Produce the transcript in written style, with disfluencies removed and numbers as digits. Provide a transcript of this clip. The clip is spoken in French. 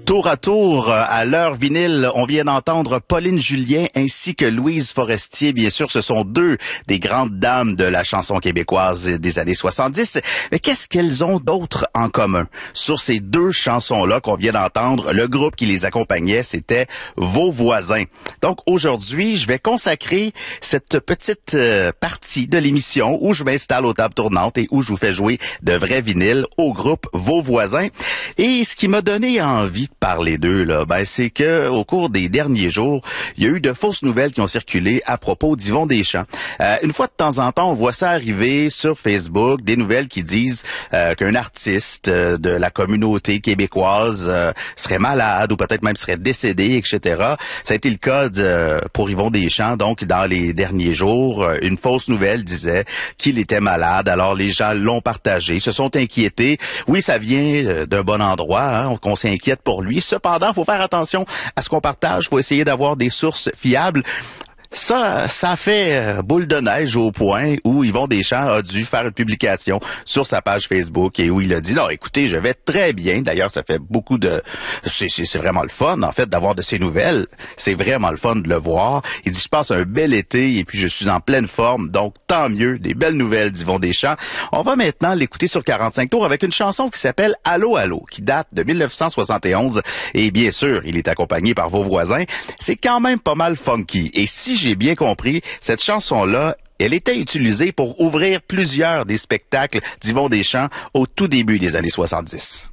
Tour à tour, à l'heure vinyle, on vient d'entendre Pauline Julien ainsi que Louise Forestier. Bien sûr, ce sont deux des grandes dames de la chanson québécoise des années 70. Mais qu'est-ce qu'elles ont d'autre en commun? Sur ces deux chansons-là qu'on vient d'entendre, le groupe qui les accompagnait, c'était Vos voisins. Donc aujourd'hui, je vais consacrer cette petite partie de l'émission où je m'installe aux tables tournantes et où je vous fais jouer de vrais vinyles au groupe Vos voisins. Et ce qui m'a donné envie de parler d'eux, là, c'est que au cours des derniers jours, il y a eu de fausses nouvelles qui ont circulé à propos d'Yvon Deschamps. Une fois de temps en temps, on voit ça arriver sur Facebook, des nouvelles qui disent qu'un artiste de la communauté québécoise serait malade ou peut-être même serait décédé, etc. Ça a été le cas pour Yvon Deschamps. Donc, dans les derniers jours, une fausse nouvelle disait qu'il était malade. Alors, les gens l'ont partagé, se sont inquiétés. Oui, ça vient d'un bon endroit, hein, qu'on s'inquiète pour lui. Cependant, il faut faire attention à ce qu'on partage. Il faut essayer d'avoir des sources fiables. Ça a fait boule de neige au point où Yvon Deschamps a dû faire une publication sur sa page Facebook et où il a dit, non, écoutez, je vais très bien. D'ailleurs, ça fait beaucoup de... C'est vraiment le fun, en fait, d'avoir de ces nouvelles. C'est vraiment le fun de le voir. Il dit, je passe un bel été et puis je suis en pleine forme. Donc, tant mieux, des belles nouvelles d'Yvon Deschamps. On va maintenant l'écouter sur 45 tours avec une chanson qui s'appelle Allô, allô, qui date de 1971. Et bien sûr, il est accompagné par Vos voisins. C'est quand même pas mal funky. Et si j'ai bien compris, cette chanson-là, elle était utilisée pour ouvrir plusieurs des spectacles d'Yvon Deschamps au tout début des années 70.